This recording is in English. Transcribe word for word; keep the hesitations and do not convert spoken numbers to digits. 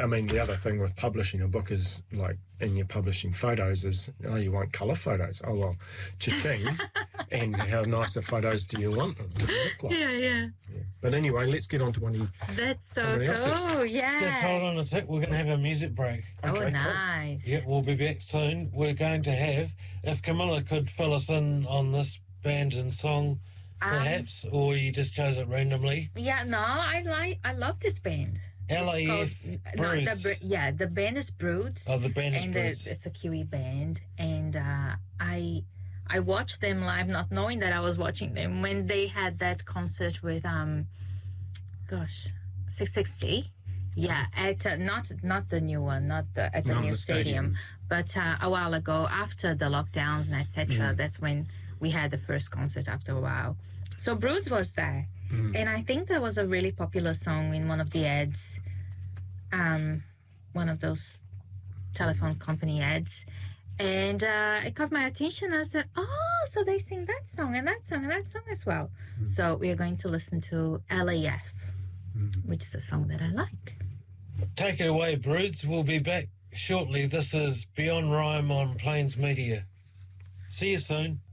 I mean, the other thing with publishing a book is, like, and you're publishing photos is, oh, you want colour photos. Oh, well, cha-ching. And how nice of photos do you want them to look like? Yeah, so, yeah. yeah. But anyway, let's get on to one of That's so somebody else's. cool, yeah. Just hold on a tick. We're going to have a music break. Oh, Okay, cool. nice. Yeah, we'll be back soon. We're going to have, if Camilla could fill us in on this band and song, perhaps, um, or you just chose it randomly. Yeah, no, I like, I love this band. L A F Broods. Broods. The, yeah, the band is Broods. Oh, the band is and Broods. The, it's a Kiwi band, and uh, I I watched them live, not knowing that I was watching them when they had that concert with um, gosh, six sixty. Yeah, at uh, not not the new one, not the, at the Not new the stadium, stadium. but uh, a while ago, after the lockdowns and et cetera. Mm. That's when we had the first concert after a while. So Broods was there. Mm. And I think there was a really popular song in one of the ads, um, one of those telephone company ads. And uh, it caught my attention. I said, oh, so they sing that song and that song and that song as well. Mm. So we are going to listen to L A F, Mm. which is a song that I like. Take it away, Broods. We'll be back shortly. This is Beyond Rhyme on Plains Media. See you soon.